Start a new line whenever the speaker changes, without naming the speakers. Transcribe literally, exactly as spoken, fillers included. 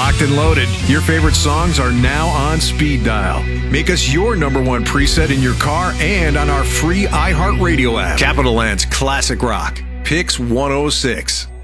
Locked and loaded. Your favorite songs are now on speed dial. Make us your number one preset in your car and on our free iHeartRadio app. Capital Land's Classic Rock. Pix one oh six.